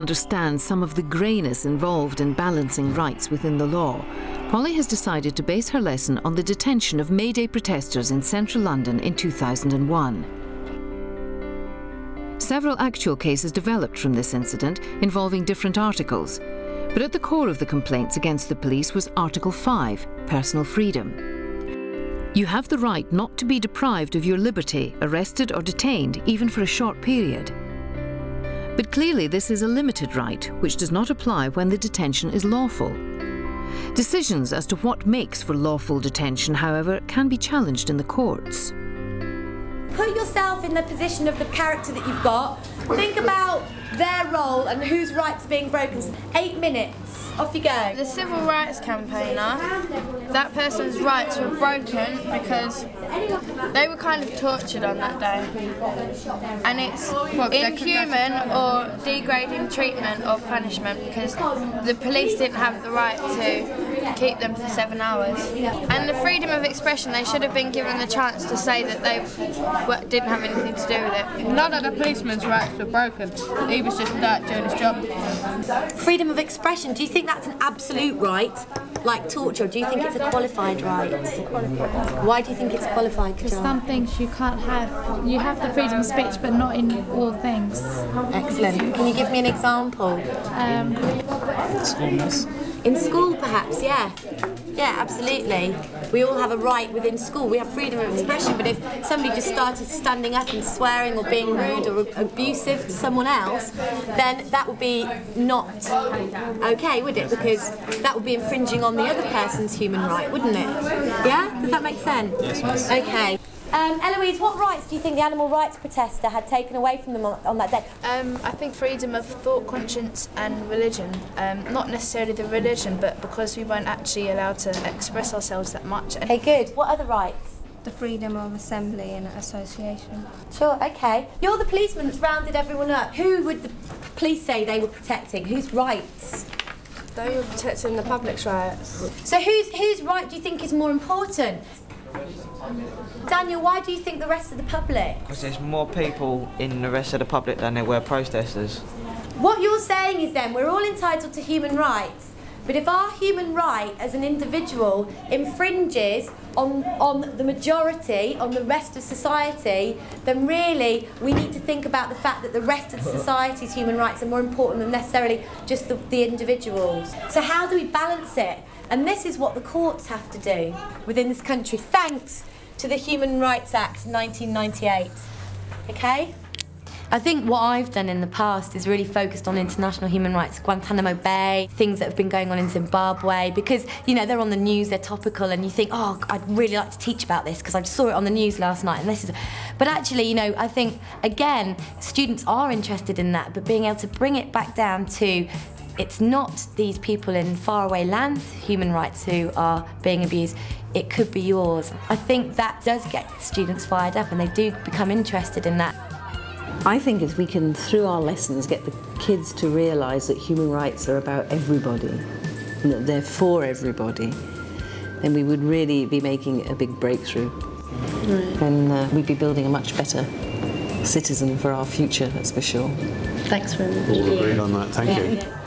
Understand some of the greyness involved in balancing rights within the law, Polly has decided to base her lesson on the detention of May Day protesters in central London in 2001. Several actual cases developed from this incident involving different articles, but at the core of the complaints against the police was Article 5, personal freedom. You have the right not to be deprived of your liberty, arrested or detained, even for a short period. But clearly this is a limited right, which does not apply when the detention is lawful. Decisions as to what makes for lawful detention, however, can be challenged in the courts. Put yourself in the position of the character that you've got. Think about their role and whose rights are being broken. 8 minutes, off you go. The civil rights campaigner, that person's rights were broken because they were kind of tortured on that day. And it's inhuman or degrading treatment or punishment because the police didn't have the right to keep them for 7 hours. And the freedom of expression, they should have been given the chance to say that they didn't have anything to do with it. None of the policeman's rights were broken. He was just doing his job. Freedom of expression, do you think that's an absolute right, like torture, or do you think it's a qualified right? Why do you think it's qualified? Because some things you can't have. You have the freedom of speech, but not in all things. Excellent. Can you give me an example? In school, perhaps, yeah. Yeah, absolutely. We all have a right within school. We have freedom of expression, but if somebody just started standing up and swearing or being rude or abusive to someone else, then that would be not okay, would it? Because that would be infringing on the other person's human right, wouldn't it? Yeah? Does that make sense? Yes. Okay. Eloise, what rights do you think the animal rights protester had taken away from them on that day? I think freedom of thought, conscience and religion. Not necessarily the religion, but because we weren't actually allowed to express ourselves that much. Okay, good. What other rights? The freedom of assembly and association. Sure, okay. You're the policeman that's rounded everyone up. Who would the police say they were protecting? Whose rights? They were protecting the public's rights. So whose right do you think is more important? Daniel, why do you think the rest of the public? Because there's more people in the rest of the public than there were protesters. What you're saying is then we're all entitled to human rights, but if our human right as an individual infringes on the majority, on the rest of society, then really we need to think about the fact that the rest of society's human rights are more important than necessarily just the individuals. So how do we balance it? And this is what the courts have to do within this country, thanks to the Human Rights Act 1998. Okay? I think what I've done in the past is really focused on international human rights, Guantanamo Bay, things that have been going on in Zimbabwe, because, you know, they're on the news, they're topical, and you think, oh, I'd really like to teach about this because I saw it on the news last night, and this is... But actually, you know, I think, again, students are interested in that, but being able to bring it back down to it's not these people in faraway lands, human rights, who are being abused. It could be yours. I think that does get students fired up and they do become interested in that. I think if we can, through our lessons, get the kids to realise that human rights are about everybody and that they're for everybody, then we would really be making a big breakthrough. Right. And we'd be building a much better citizen for our future, that's for sure. Thanks very much. All agreed on that, thank you.